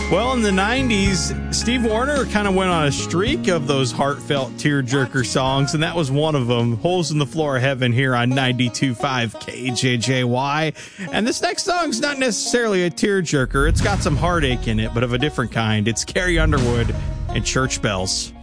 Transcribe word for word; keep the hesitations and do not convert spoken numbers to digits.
Well, in the nineties, Steve Wariner kind of went on a streak of those heartfelt tearjerker songs, and that was one of them. Holes in the Floor of Heaven here on ninety-two point five K J J Y. And this next song's not necessarily a tearjerker. It's got some heartache in it, but of a different kind. It's Carrie Underwood and Church Bells.